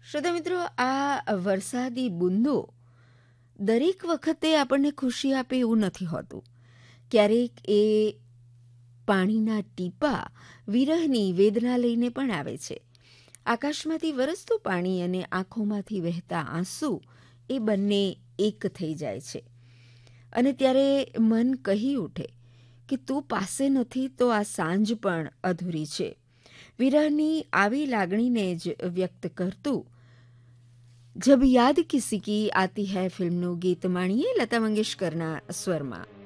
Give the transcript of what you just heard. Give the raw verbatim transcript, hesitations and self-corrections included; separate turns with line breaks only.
શ્રોતા મિત્રો, આ વરસાદી બૂંદો દરેક વખતે આપણને ખુશી આપે એવું નથી હોતું. ક્યારેક એ પાણીના ટીપા વિરહની વેદના લઈને પણ આવે છે. આકાશમાંથી વરસતું પાણી અને આંખોમાંથી વહેતા આંસુ એ બંને એક થઈ જાય છે અને ત્યારે મન કહી ઉઠે કે તું પાસે નથી તો આ સાંજ પણ અધૂરી છે. વિરહની આવી લાગણીને જ વ્યક્ત કરતું જબ યાદ કિસી કી આતી હૈ ફિલ્મનું ગીત માણીએ લતા મંગેશકરના સ્વરમાં.